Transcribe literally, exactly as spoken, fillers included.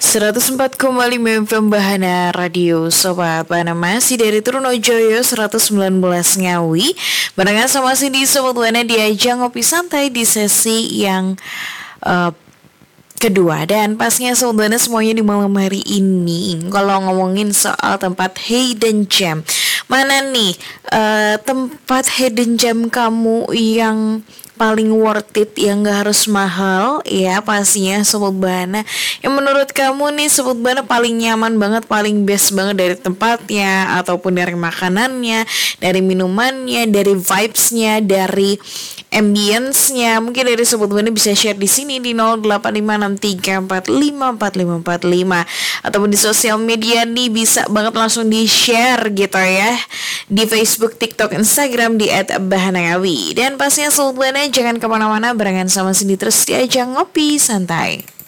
seratus empat koma lima F M Bahana Radio Sobat Bahana masih dari Trunojoyo seratus sembilan belas Ngawi. Barengan sama Cindy Sobat Bahana di ajang ngopi santai di sesi yang uh, kedua. Dan pasnya Sobat Bahana semuanya di malam hari ini, kalau ngomongin soal tempat hidden gem, mana nih uh, tempat hidden gem kamu yang paling worth it, yang gak harus mahal ya pastinya Sobat Bahana. Yang menurut kamu nih Sobat Bahana paling nyaman banget, paling best banget dari tempatnya, ataupun dari makanannya, dari minumannya, dari vibesnya, dari ambience-nya. Mungkin dari Sobat Bahana bisa share di sini di nol delapan lima enam tiga empat lima empat lima empat lima, ataupun di sosial media nih bisa banget langsung di share gitu ya, di Facebook, TikTok, Instagram di et bahana ngawi. Dan pastinya Sobat Bahana jangan kemana-mana, barengan sama Cindy terus di ajang ngopi santai.